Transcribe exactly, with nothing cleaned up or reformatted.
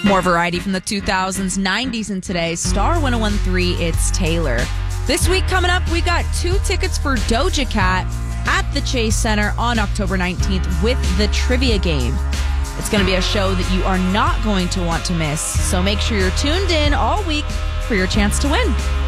More variety from the two thousands, nineties, and today's Star ten thirteen, it's Taylor. This week coming up, we got two tickets for Doja Cat at the Chase Center on October nineteenth with the trivia game. It's going to be a show that you are not going to want to miss, so make sure you're tuned in all week for your chance to win.